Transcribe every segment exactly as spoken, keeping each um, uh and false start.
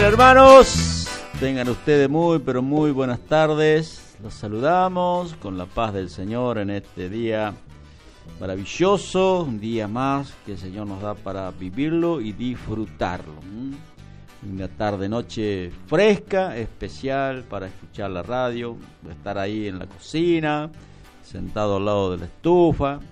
Hermanos, tengan ustedes muy, pero muy buenas tardes. Los saludamos con la paz del Señor en este día maravilloso, un día más que el Señor nos da para vivirlo y disfrutarlo. Una tarde, noche fresca, especial para escuchar la radio, estar ahí en la cocina, sentado al lado de la estufa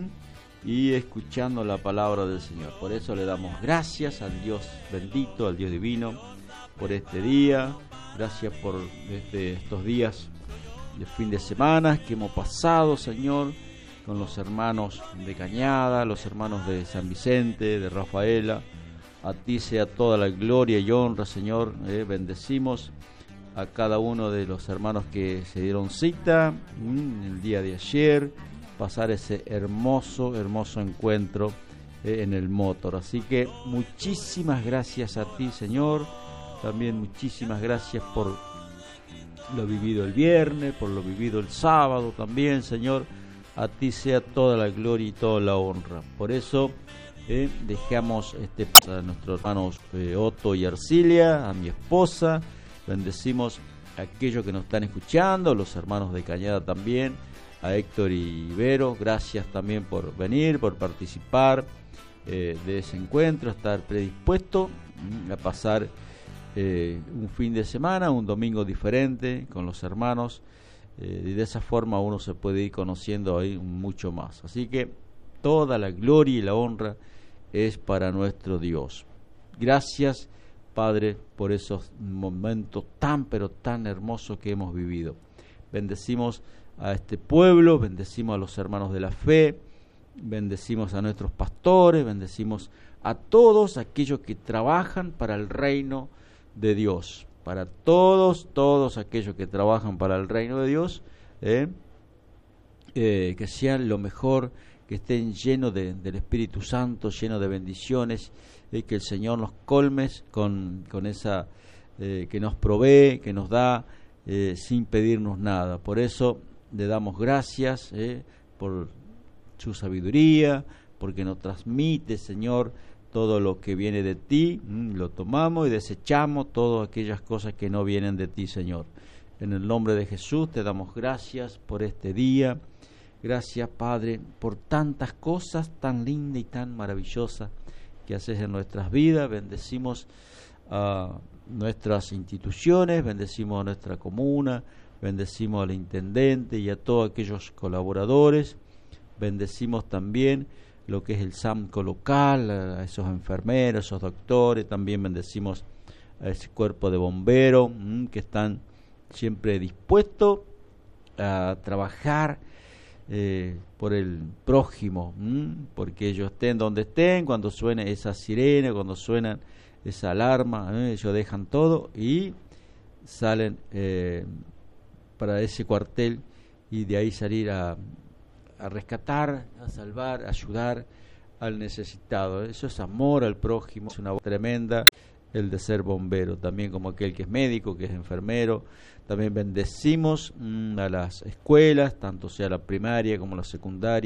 y escuchando la palabra del Señor. Por eso le damos gracias al Dios bendito, al Dios divino, por este día. Gracias por este, estos días de fin de semana que hemos pasado, Señor, con los hermanos de Cañada, los hermanos de San Vicente, de Rafaela. A ti sea toda la gloria y honra, Señor. Eh, bendecimos a cada uno de los hermanos que se dieron cita mmm, el día de ayer, pasar ese hermoso, hermoso encuentro eh, en el Motor. Así que muchísimas gracias a ti, Señor. También muchísimas gracias por lo vivido el viernes, por lo vivido el sábado también, Señor. A ti sea toda la gloria y toda la honra. Por eso eh, dejamos este, a nuestros hermanos eh, Otto y Arcilia, a mi esposa. Bendecimos a aquellos que nos están escuchando, los hermanos de Cañada también, a Héctor y Vero. Gracias también por venir, por participar eh, de ese encuentro, estar predispuesto a pasar Eh, un fin de semana, un domingo diferente con los hermanos, eh, y de esa forma uno se puede ir conociendo ahí mucho más. Así que toda la gloria y la honra es para nuestro Dios. Gracias, Padre, por esos momentos tan pero tan hermosos que hemos vivido. Bendecimos a este pueblo, bendecimos a los hermanos de la fe, bendecimos a nuestros pastores, bendecimos a todos aquellos que trabajan para el reino de Dios, para todos, todos aquellos que trabajan para el reino de Dios, eh, eh, que sean lo mejor, que estén llenos de, del Espíritu Santo, llenos de bendiciones, eh, que el Señor nos colme con, con esa eh, que nos provee, que nos da eh, sin pedirnos nada. Por eso le damos gracias eh, por su sabiduría, porque nos transmite, Señor, todo lo que viene de ti, lo tomamos y desechamos todas aquellas cosas que no vienen de ti, Señor. En el nombre de Jesús te damos gracias por este día. Gracias, Padre, por tantas cosas tan lindas y tan maravillosas que haces en nuestras vidas. Bendecimos a nuestras instituciones, bendecimos a nuestra comuna, bendecimos al intendente y a todos aquellos colaboradores. Bendecimos también lo que es el SAMCO local, a esos enfermeros, esos doctores. También bendecimos a ese cuerpo de bomberos mmm, que están siempre dispuestos a trabajar eh, por el prójimo, mmm, porque ellos estén donde estén, cuando suene esa sirena, cuando suena esa alarma, eh, ellos dejan todo y salen eh, para ese cuartel y de ahí salir a a rescatar, a salvar, a ayudar al necesitado. Eso es amor al prójimo, es una tremenda el de ser bombero, también como aquel que es médico, que es enfermero. También bendecimos mmm, a las escuelas, tanto sea la primaria como la secundaria.